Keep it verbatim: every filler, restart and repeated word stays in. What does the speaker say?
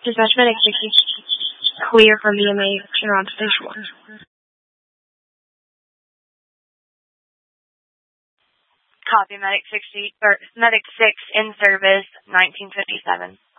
Dispatch Medic sixty. Clear from B M A. Turn on station one. Copy, Medic sixty, or Medic six in service, nineteen fifty-seven.